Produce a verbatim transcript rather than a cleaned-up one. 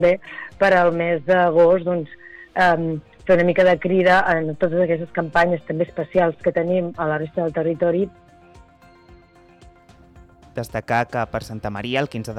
bé per al mes d'agost doncs, eh, fer una mica de crida en totes aquestes campanyes també especials que tenim a la resta del territori. Destacar que per Santa Maria, el quinze